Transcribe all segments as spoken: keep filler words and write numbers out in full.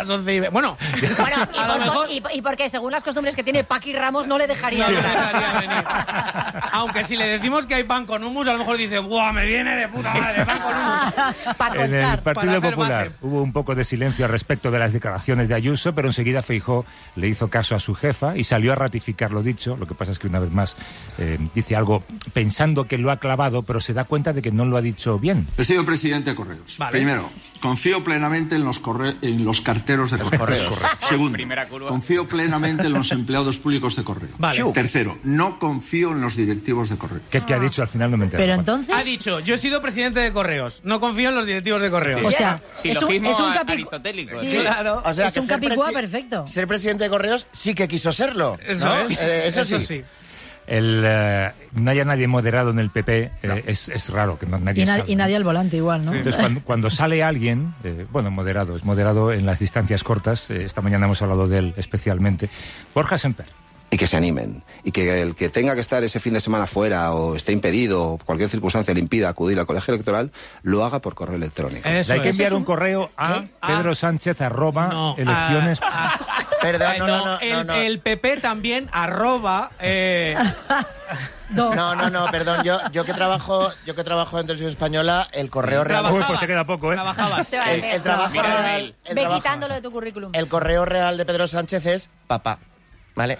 once y media. Bueno, bueno y, a lo por, mejor... y, y porque según las costumbres que tiene Paqui Ramos no le dejaría, no le entrar. dejaría venir. Aunque si le decimos que hay pan con hummus, a lo mejor dice, ¡buah, me viene de puta madre, pan con hummus! Pa' En el Partido Para Popular base. hubo un poco de silencio al respecto de las declaraciones de Ayuso, pero enseguida Feijóo le hizo caso a su jefa y salió a ratificar lo dicho. Lo que pasa es que una vez más eh, dice algo pensando que lo ha clavado, pero se da cuenta de que no lo ha dicho bien. He sido presidente de Correos. Vale. Primero, confío plenamente en los, corre en los carteros de Correos. Correos. Segundo, Primera curva. confío plenamente en los empleados públicos de Correo. Vale. Tercero, no confío en los directivos de Correo. ¿Qué, qué ha dicho al final? No me entero. Pero entonces... Ha dicho, yo he sido presidente de Correos, no confío en los directivos de Correos. O sea, Silogismo es un, es un a- capi- aristotélico. Sí, Sí. Claro. O sea, es que un ser capicúa presi- perfecto. Ser presidente de Correos sí que quiso serlo. Eso ¿no? es. Eh, eso, sí. El, eh, no haya nadie moderado en el P P, eh, No. es, es raro que no, nadie Y, na- salga. y nadie al volante igual, ¿no? Entonces, cuando, cuando sale alguien, eh, bueno, moderado, es moderado en las distancias cortas, eh, esta mañana hemos hablado de él especialmente, Borja Semper. Y que se animen. Y que el que tenga que estar ese fin de semana fuera o esté impedido o cualquier circunstancia le impida acudir al colegio electoral, lo haga por correo electrónico. Eso Le hay que es. enviar Eso es un un- correo a ¿Qué? Pedro Sánchez arroba No, elecciones. a- a- Perdón, Eh, no, no, no, el, no, no. el P P también arroba... Eh, No. No, no, no, perdón. Yo, yo que trabajo, yo que trabajo en Televisión Española, el correo real, trabajabas, Uy, pues te queda poco, ¿eh? Trabajabas. Te va a el, decir. el trabajo Mira el real, mail. el Ve trabajo- quitándolo de tu currículum. el correo real de Pedro Sánchez es papá, ¿vale?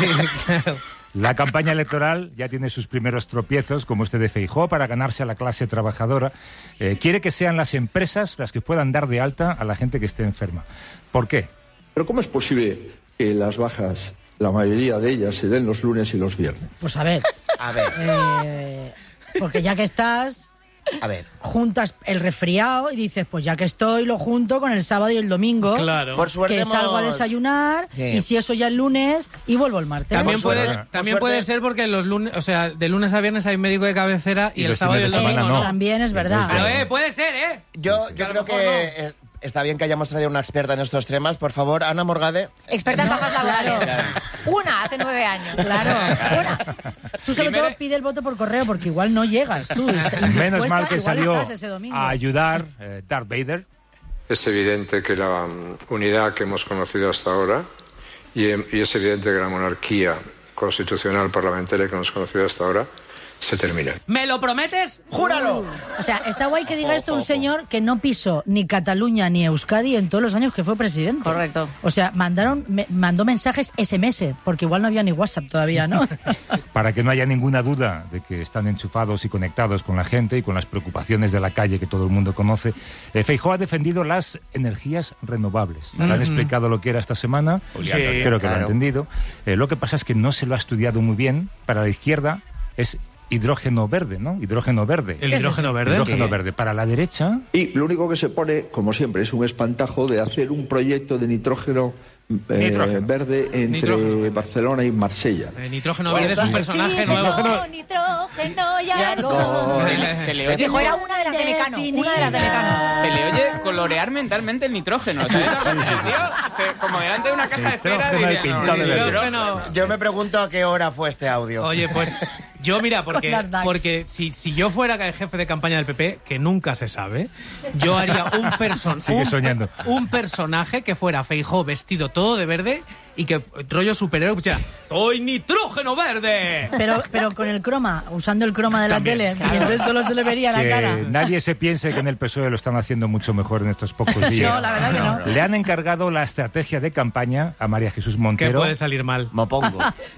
La campaña electoral ya tiene sus primeros tropiezos, como este de Feijóo, para ganarse a la clase trabajadora. Eh, quiere que sean las empresas las que puedan dar de alta a la gente que esté enferma. ¿Por qué? Pero ¿cómo es posible que las bajas, la mayoría de ellas, se den los lunes y los viernes? Pues a ver, A ver, eh, porque ya que estás, a ver. juntas el resfriado y dices, pues ya que estoy, lo junto con el sábado y el domingo. Claro. Por suerte Que hemos- salgo a desayunar Sí. y si eso ya el lunes y vuelvo el martes. También, Por puede, suerte- también por puede suerte- ser porque los lunes, o sea, de lunes a viernes hay médico de cabecera y, Y el los sábado y el fines de domingo semana no. no. También es verdad. Pero eh, puede ser, ¿eh? Yo, Que yo a lo creo mejor que eh, está bien que hayamos traído una experta en estos temas. Por favor, Ana Morgade. Experta en bajas laborales. Claro. Una, hace nueve años. Claro. Una. Tú sobre Primero- todo pide el voto por correo porque igual no llegas tú. Menos mal que Igual salió estás ese domingo. a ayudar eh, Darth Vader. Es evidente que la um, unidad que hemos conocido hasta ahora y, em, y es evidente que la monarquía constitucional parlamentaria que hemos conocido hasta ahora se termina. ¿Me lo prometes? ¡Júralo! O sea, está guay que diga esto un señor que no pisó ni Cataluña ni Euskadi en todos los años que fue presidente. Correcto. O sea, mandaron, me- mandó mensajes ese eme ese, porque igual no había ni WhatsApp todavía, ¿no? Para que no haya ninguna duda de que están enchufados y conectados con la gente y con las preocupaciones de la calle que todo el mundo conoce, eh, Feijóo ha defendido las energías renovables. Le han explicado lo que era esta semana, Sí, creo que lo ha claro. entendido. Eh, lo que pasa es que no se lo ha estudiado muy bien. Para la izquierda es hidrógeno verde, ¿no? Hidrógeno verde. ¿El hidrógeno verde? Hidrógeno ¿Qué? verde. Para la derecha, Y lo único que se pone, como siempre, es un espantajo de hacer un proyecto de nitrógeno, eh, Nitrógeno. verde entre Nitrógeno. Barcelona y Marsella. El nitrógeno Bueno, verde es un está- personaje Sí, nuevo. no, nitrógeno, ya Ya no. no. Se le, se le oye, Dijo, era una de las de Mecano. Una de las de Mecano. se le oye colorear mentalmente el nitrógeno. ¿Sabes? El tío, se- como delante de una caja de cera, Nitrógeno diría, y no, pintado de verde. Nitrógeno. Yo me pregunto a qué hora fue este audio. Oye, pues yo, mira, porque, Con las D A X. porque si, si yo fuera el jefe de campaña del P P, que nunca se sabe, yo haría un, person Sigue un, soñando. un personaje que fuera Feijóo vestido todo de verde y que rollo superhéroe pusiera ¡soy nitrógeno verde! Pero, pero con el croma, usando el croma de la También, tele, claro. y entonces solo se le vería la que cara. nadie se piense que en el P S O E lo están haciendo mucho mejor en estos pocos días. No, la verdad que no. Le han encargado la estrategia de campaña a María Jesús Que Montero. puede salir mal. Mopongo.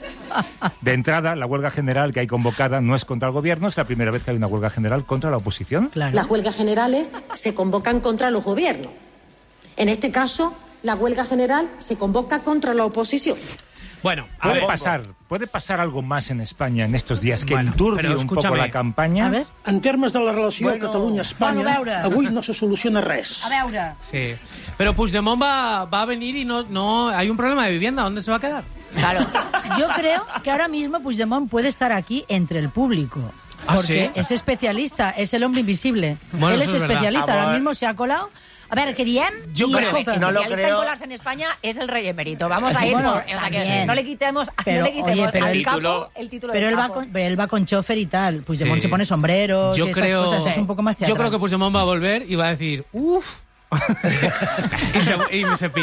De entrada, la huelga general que hay convocada no es contra el gobierno, es la primera vez que hay una huelga general contra la oposición. Claro. Las huelgas generales se convocan contra los gobiernos. En este caso, la huelga general se convoca contra la oposición. Bueno, a Puede ver. pasar, puede pasar algo más en España en estos días que Bueno, enturbie pero un poco escúchame. la campaña. A ver, En termes de la relació Bueno, Catalunya-Espanya, bueno, a veure. avui no se soluciona res. a veure. Sí. Pero Puigdemont va, va a venir y no, no hay un problema de vivienda. ¿Dónde se va a quedar? Claro. Yo creo que ahora mismo Puigdemont puede estar aquí entre el público. ¿Ah, Porque sí? es especialista, es el hombre invisible. Bueno, Él eso es es verdad. especialista, Amor. ahora mismo se ha colado. A ver, què diem? Yo I, creo- escolta, no lo especialista creo. en colarse en España es el rey emérito. Vamos a ir Bueno, por... O sea, que también. no le quitemos, Pero, no le quitemos oye, pero al el capo título- el título pero del él va, capo. con, él va con chofer y tal. Puigdemont Sí. se pone sombreros Yo y esas creo, cosas. Es un poco más yo teatral. creo que Puigdemont va a volver y va a decir ¡uf! y se, y se